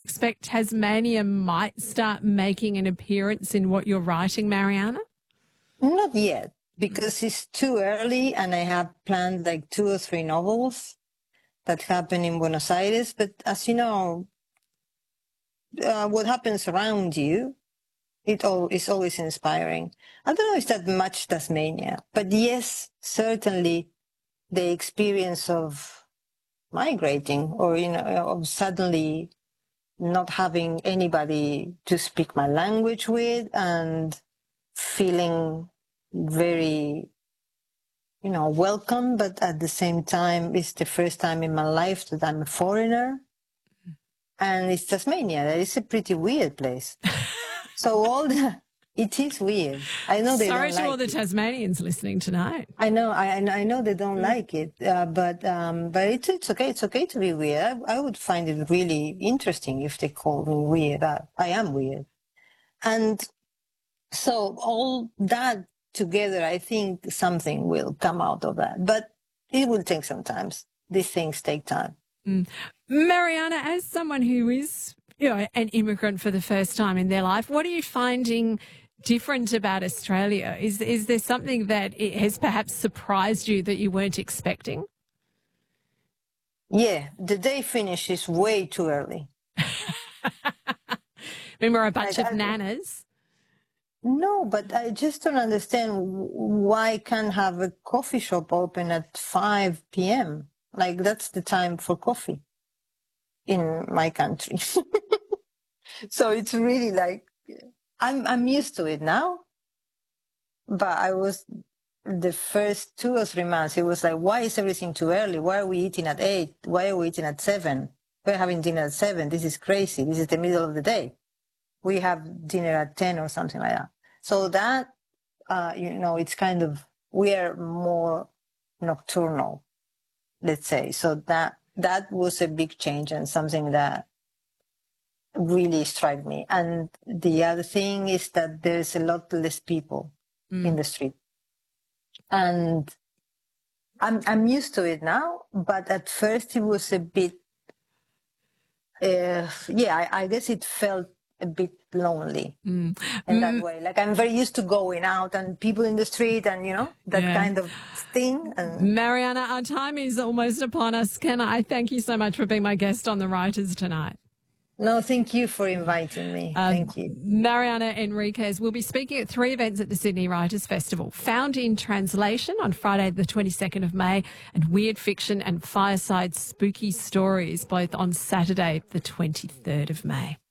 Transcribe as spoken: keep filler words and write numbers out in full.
expect Tasmania might start making an appearance in what you're writing, Mariana? Not yet, because it's too early and I have planned like two or three novels that happen in Buenos Aires. But as you know, uh, what happens around you, it all is always inspiring. I don't know if that much Tasmania, but yes, certainly the experience of migrating or, you know, of suddenly not having anybody to speak my language with and feeling very, you know, welcome, but at the same time, it's the first time in my life that I'm a foreigner. And it's Tasmania. That is a pretty weird place. So all the, it is weird. I know they Sorry don't to like all the it. Tasmanians listening tonight. I know, I, I know they don't like it, uh, but um, but it's it's okay. It's okay to be weird. I, I would find it really interesting if they call me weird. I, I am weird, and so all that together, I think something will come out of that. But it will take some time. These things take time. Mm. Mariana, as someone who is, you know, an immigrant for the first time in their life, what are you finding different about Australia? Is is there something that it has perhaps surprised you that you weren't expecting? Yeah, the day finish is way too early. I mean, we're a bunch Like, of I- nanas. No, but I just don't understand why can't have a coffee shop open at five p.m. Like that's the time for coffee in my country. So it's really like I'm I'm used to it now. But I was the first two or three months, it was like, why is everything too early? Why are we eating at eight? Why are we eating at seven? We're having dinner at seven. This is crazy. This is the middle of the day. We have dinner at ten or something like that. So that, uh, you know, it's kind of, we are more nocturnal, let's say. So that, that was a big change and something that really struck me. And the other thing is that there's a lot less people mm. in the street. And I'm, I'm used to it now, but at first it was a bit, uh, yeah, I, I guess it felt a bit lonely mm. in that mm. way. Like I'm very used to going out and people in the street and, you know, that yeah. kind of thing. And Mariana, our time is almost upon us. Can I thank you so much for being my guest on The Writers tonight? No, thank you for inviting me. Um, thank you. Mariana Enriquez will be speaking at three events at the Sydney Writers' Festival. Found in Translation on Friday the twenty-second of May and Weird Fiction and Fireside Spooky Stories both on Saturday the twenty-third of May.